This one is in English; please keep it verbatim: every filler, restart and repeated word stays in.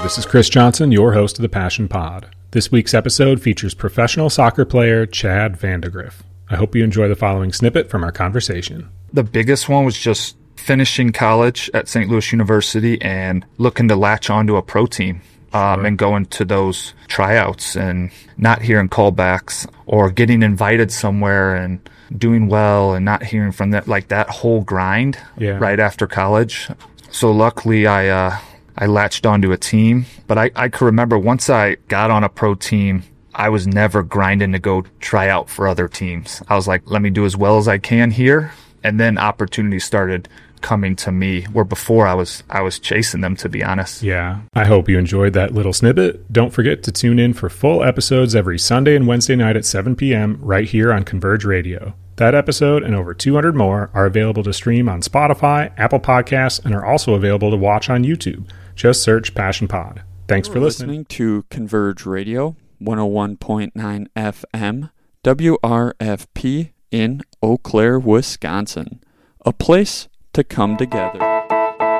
this is Chris Johnson, your host of the Passion Pod. This week's episode features professional soccer player Chad Vandegrift. I hope you enjoy the following snippet from our conversation. The biggest one was just finishing college at Saint Louis University and looking to latch onto a pro team um, sure. and going to those tryouts and not hearing callbacks or getting invited somewhere and doing well and not hearing from that, like that whole grind yeah. right after college. So luckily I uh, I latched onto a team, but I, I could remember once I got on a pro team, I was never grinding to go try out for other teams. I was like, let me do as well as I can here. And then opportunities started coming to me, where before I was I was chasing them, to be honest. Yeah. I hope you enjoyed that little snippet. Don't forget to tune in for full episodes every Sunday and Wednesday night at seven p.m. right here on Converge Radio. That episode and over two hundred more are available to stream on Spotify, Apple Podcasts, and are also available to watch on YouTube. Just search Passion Pod. Thanks You're for listening. listening to Converge Radio, one oh one point nine F M, W R F P in Eau Claire, Wisconsin. A place to come together.